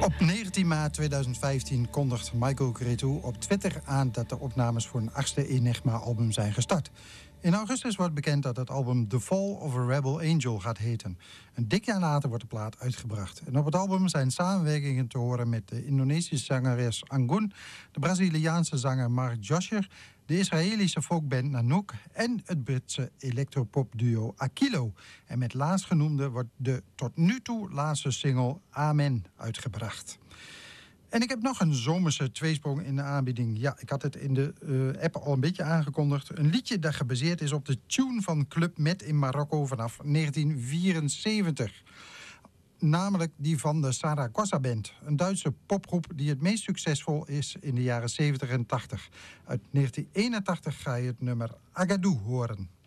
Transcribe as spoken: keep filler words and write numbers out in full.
Op negentien maart tweeduizend vijftien kondigt Michael Cretu op Twitter aan dat de opnames voor een achtste Enigma-album zijn gestart. In augustus wordt bekend dat het album The Fall of a Rebel Angel gaat heten. Een dik jaar later wordt de plaat uitgebracht. En op het album zijn samenwerkingen te horen met de Indonesische zangeres Anggun, de Braziliaanse zanger Mark Josher, de Israëlische folkband Nanook en het Britse electropopduo Aquilo. En met laatstgenoemde wordt de tot nu toe laatste single Amen uitgebracht. En ik heb nog een zomerse tweesprong in de aanbieding. Ja, ik had het in de uh, app al een beetje aangekondigd. Een liedje dat gebaseerd is op de tune van Club Med in Marokko vanaf negentien vierenzeventig. Namelijk die van de Saragossa Band. Een Duitse popgroep die het meest succesvol is in de jaren zeventig en tachtig. Uit negentien eenentachtig ga je het nummer Agadou horen.